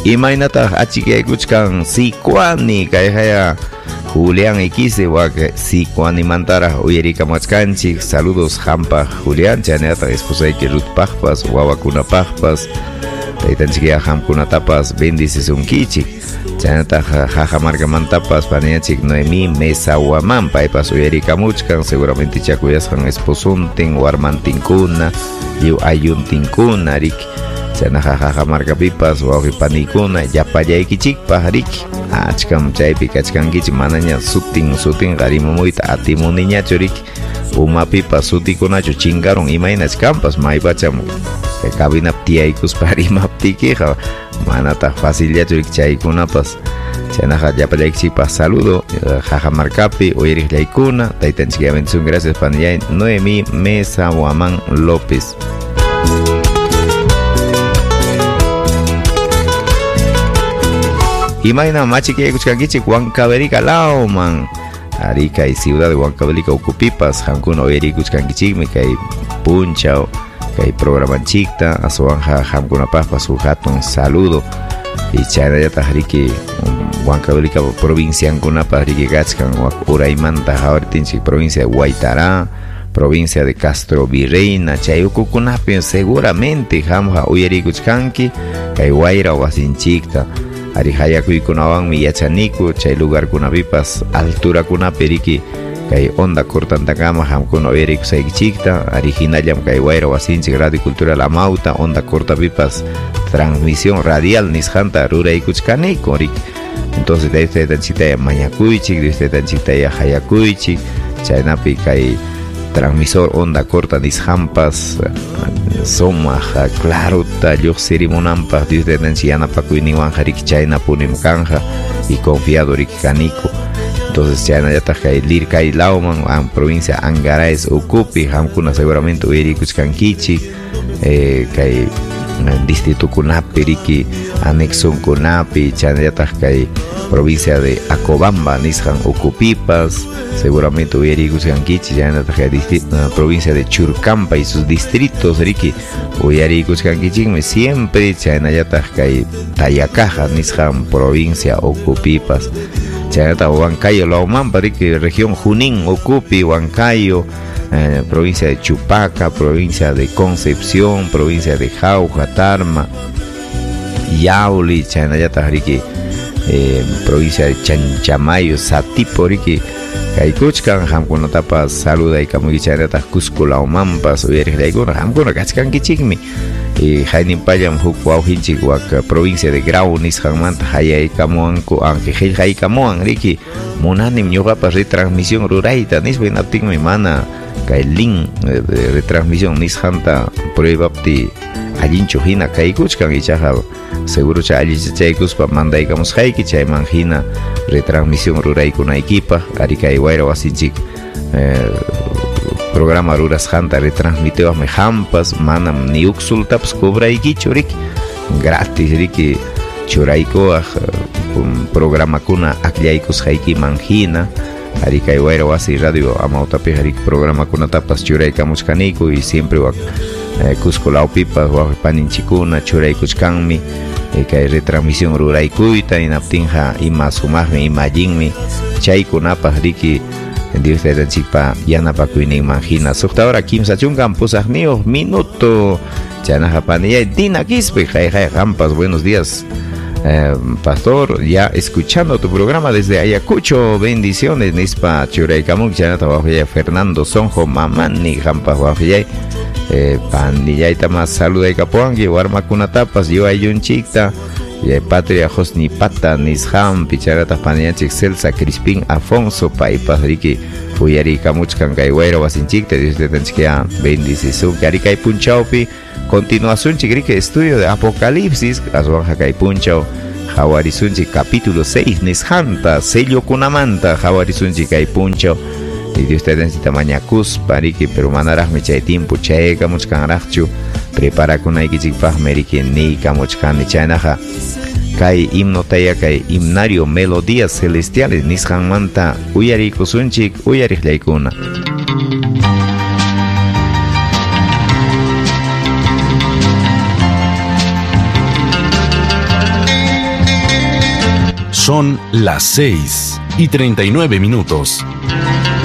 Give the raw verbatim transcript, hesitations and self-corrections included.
imaynataq achikaykuchkan Sikuani kay haya Julián Iquise wak Sikuani mantaraq uyarikamachkanchik. Saludos hampa Julián, chanataq esposayki Ruth paqpas wawakunapaqpas taytanchikya hamkunatapas bendicisunkichik. Chanataq jajamarkamantapas paniachik Noemí Mesa Huamán paypas uyarikamuchkan seguramente chakuyasqan esposuntin warmantinkuna yu ayuntinkuna rik. Chanaqa jajamarkapipas wawqipanikuna yapallaykichikpaq rik achkam chaypi kachkankichik manaña sutin sutin qarimumuyta atimuniñachu rik. Umapipas sutikunachu chinkaron imaynach kanpas maypacham kabinap tiyaykuspa rimaptikiqa manataq facillachu rik chaykunapas. Chanaqa yapallaykichikpaq saludo jajamarkapi uyariqllaykuna taytanchikya bendición. Gracias panillay Noemí Mesa Huamán López. Imayna machikaykuchkankichik Huancavelica Lauman ari kay ciudad de Huancavelica ukupipas hankuna uyarikuchkankichikmi kay punchao kay programanchikta aswanja hamkunapaqpas su hatun saludo y chaynallataq riki Huancavelica provinciankunapas riki kachkan uraymanta hawartinchik provincia de Guaytará, provincia de Castro Virreina, chay ukukunapi seguramente hamja uyarikuchkanki kay Guayra wasinchikta. Ari hayakuykunawanmi yachaniku chay lugarkunapipas alturakunapi riki kay onda cortantakama hamkuna uyarikusaykichikta. Ari hinallam kay Wayra wasinchik Radio Cultural Amauta onda cortapipas transmisión radial nishanta ruraykuchkaniku rik. Entonces de este tanchitaya mañakuychik, de este tanchitaya hayakuychik, chaynapi kay transmisor onda corta nishampas somaja claro ta lluq sirimunanpaq Dios de tanchiyanapakuiniwanqa riki chayna punimkanja y confiado riki kaniko. Entonces chaynallataq kay Lircay Lauman an provincia Angaraes ukupi hamkuna seguramente uyarikuchkankichik eh, kay distrito kunapi riki anexonkunapi chaynallataq kay provincia de Acobamba nisqan ukupipas seguramente uyarikuchkankichik. Chaynallataq kay uh, provincia de Churcampa y sus distritos riki uyarikuchkankichikmi siempre. Chaynallataq kay Tayakaja nisqan provincia ukupipas. Chaynallataq Huancayo Laumanpa riki región Junín ukupi Huancayo, eh, provincia de Chupaca, provincia de Concepción, provincia de Jauja, Tarma, Yauli, chaynallataq riki eh, provincia de Chanchamayo, Satipo riki kaykuchkan hamkunatapas saludaykamuki. Chaynallataq Cusco Laumanpas uyariqllaykuna hamkuna kachkankichikmi y hayninpallam huk wawqinchik wak provincia de Grau nisqanmanta hayaykamuwanku aunque qillqaykamuwan riki munanim ñuqapas retransmisión rurayta nispa hinaptinmi mana kay link de retransmisión nisqanta pruebapti allinchu hina kaykuchkan ichaqa seguro cha allichachaykuspa mandaykamusqayki chayman hina retransmisión ruraykunaykipaq ari kay Wayra wasinchik eh, programa rurasqanta retransmitiwaqmi hampas manam ni uksultapas cobraykichu riki gratis riki churaykuwaq um, programakuna aklaykusqaykiman hina ari kay Wayra wasi radio Amautapi riki programakunatapas churaykamuchkaniku y siempre wak eh, Cusco Laupipas waqpaninchikuna churaykuchkanmi eh, kay retransmisión ruraykuyta hinaptinqa ima sumaqmi ima allinmi chaykunapas riki Dios te den chipa yanapakuinin manjina suqta ahora kimsa chunkan pusaqniuq minuto chanaqa panillay Dina Quispe jay jay rampas. Buenos días eh, pastor, ya escuchando tu programa desde Ayacucho, bendiciones nispa churaykamuk chanata waqillay Fernando Sonjo mamani rampas waqillay eh, panillayta mas saludaykapuwanki warmakunatapas yo ayunchikta y Patria Josni Pata Nisham Picharata Paniachik Celsa Crispín Afonso Paipas Riki uyarikamuchkan kay Wayra wasinchikta Dios de tanchikya bendicisun kari kay punchawpi continuasunchik riki estudio de Apocalipsis aswanja kay punchaw hawarisunchik capítulo seis nishanta sello kunamanta hawarisunchik kay punchaw y Dios te necesita mañakuspa riki pero manaraqmi chay tiempo chaykamuchkanraqchu preparakunaykichikpaq meriki niykamuchkani chaynaqa kay himno taya kay himnario melodías celestiales nisqanmanta uyarikusunchik uyariqllaykuna. Son las seis y treinta y nueve minutos.